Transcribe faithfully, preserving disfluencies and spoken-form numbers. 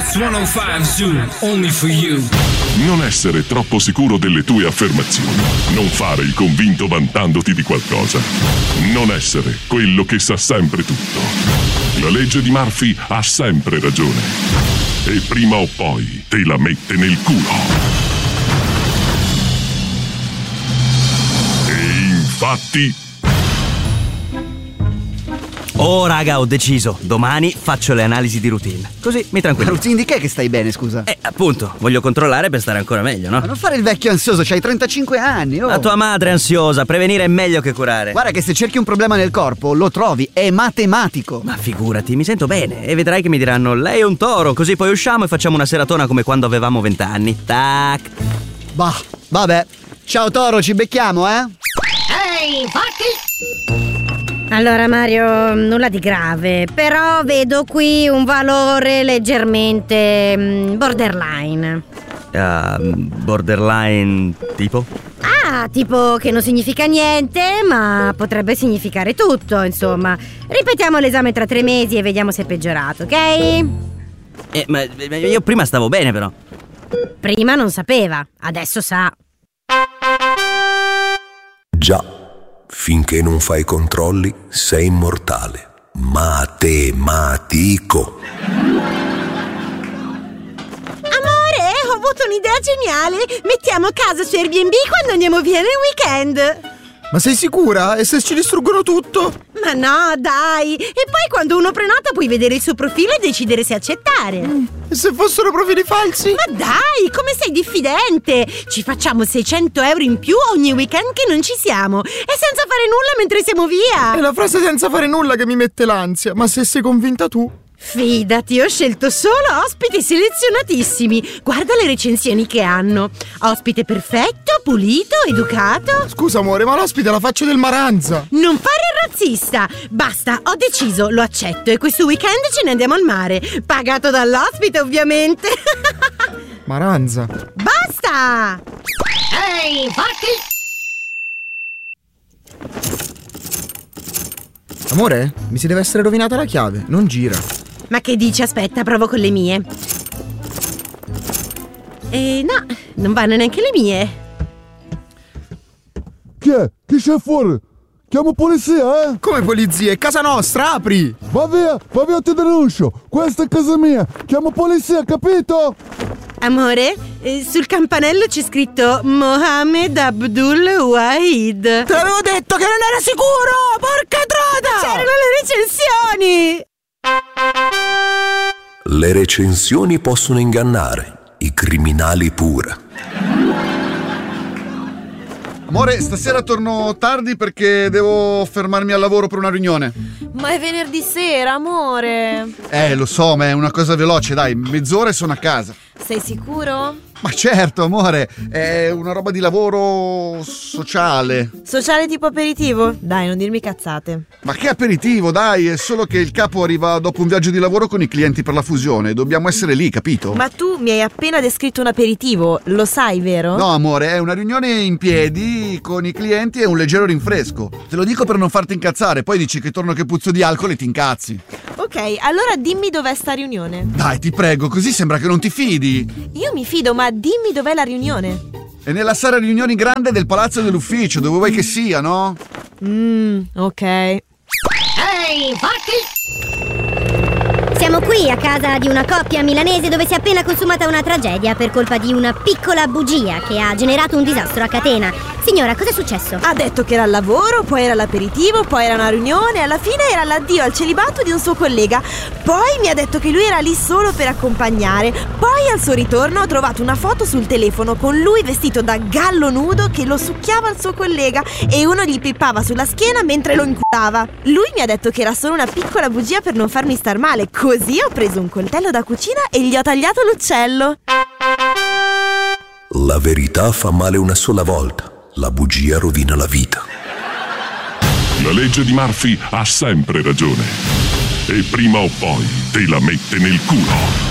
It's centocinque Zoo, only for you. Non essere troppo sicuro delle tue affermazioni. Non fare il convinto vantandoti di qualcosa. Non essere quello che sa sempre tutto. La legge di Murphy ha sempre ragione. E prima o poi te la mette nel culo. E infatti... Oh raga, ho deciso, domani faccio le analisi di routine. Così mi tranquillizzo. Routine di che che stai bene, scusa? Eh, appunto, voglio controllare per stare ancora meglio, no? Ma non fare il vecchio ansioso, c'hai trentacinque anni, oh. La tua madre è ansiosa, prevenire è meglio che curare. Guarda che se cerchi un problema nel corpo, lo trovi, è matematico. Ma figurati, mi sento bene e vedrai che mi diranno lei è un toro, così poi usciamo e facciamo una seratona come quando avevamo vent'anni. Tac. Bah, vabbè. Ciao toro, ci becchiamo, eh? Ehi, fatti! Allora Mario, nulla di grave, però vedo qui un valore leggermente mm, borderline. Uh, borderline tipo? Ah, tipo che non significa niente, ma potrebbe significare tutto, insomma. Ripetiamo l'esame tra tre mesi e vediamo se è peggiorato, ok? Eh, ma io prima stavo bene però. Prima non sapeva, adesso sa. Già. Finché non fai controlli, sei immortale. Matematico. Amore, ho avuto un'idea geniale. Mettiamo casa su Airbnb quando andiamo via nel weekend. Ma sei sicura? E se ci distruggono tutto? Ma no, dai. E poi quando uno prenota puoi vedere il suo profilo e decidere se accettare. Mm. E se fossero profili falsi? Ma dai, come sei diffidente. Ci facciamo seicento euro in più ogni weekend che non ci siamo. E senza fare nulla mentre siamo via. È la frase senza fare nulla che mi mette l'ansia. Ma se sei convinta tu? Fidati, ho scelto solo ospiti selezionatissimi. Guarda le recensioni che hanno. Ospite perfetto, pulito, educato. Scusa amore, ma l'ospite è la faccia del Maranza. Non fare il razzista. Basta, ho deciso, lo accetto. E questo weekend ce ne andiamo al mare. Pagato dall'ospite, ovviamente. Maranza. Basta! Ehi, fatti! Amore, mi si deve essere rovinata la chiave, non gira. Ma che dici? Aspetta, provo con le mie. E no, non vanno neanche le mie. Chi è? Chi c'è fuori? Chiamo polizia, eh? Come polizia? È casa nostra, apri! Va via, va via, ti denuncio! Questa è casa mia! Chiamo polizia, capito? Amore, eh, sul campanello c'è scritto Mohammed Abdul Wahid. Te l'avevo detto che non era sicuro! Porca trota! C'erano le recensioni! Le recensioni possono ingannare, i criminali pure. Amore, stasera torno tardi perché devo fermarmi al lavoro per una riunione. Ma è venerdì sera, amore. Eh, lo so, ma è una cosa veloce, dai, mezz'ora e sono a casa. Sei sicuro? Ma certo, amore, è una roba di lavoro sociale. Sociale tipo aperitivo? Dai, non dirmi cazzate. Ma che aperitivo, dai, è solo che il capo arriva dopo un viaggio di lavoro con i clienti per la fusione. Dobbiamo essere lì, capito? Ma tu mi hai appena descritto un aperitivo, lo sai, vero? No, amore, è una riunione in piedi con i clienti e un leggero rinfresco. Te lo dico per non farti incazzare, poi dici che torno che puzzo di alcol e ti incazzi. Ok, allora dimmi dov'è sta riunione. Dai, ti prego, così sembra che non ti fidi. Io mi fido, ma dimmi dov'è la riunione. È nella sala riunioni grande del palazzo dell'ufficio, dove vuoi che sia, no? Mmm, ok. Ehi, fatti! Siamo qui a casa di una coppia milanese dove si è appena consumata una tragedia per colpa di una piccola bugia che ha generato un disastro a catena. Signora, cosa è successo? Ha detto che era al lavoro, poi era l'aperitivo, poi era una riunione, alla fine era l'addio al celibato di un suo collega. Poi mi ha detto che lui era lì solo per accompagnare. Poi al suo ritorno ho trovato una foto sul telefono con lui vestito da gallo nudo che lo succhiava al suo collega e uno gli pippava sulla schiena mentre lo inculava. Lui mi ha detto che era solo una piccola bugia per non farmi star male. Così ho preso un coltello da cucina e gli ho tagliato l'uccello. La verità fa male una sola volta. La bugia rovina la vita. La legge di Murphy ha sempre ragione. E prima o poi te la mette nel culo.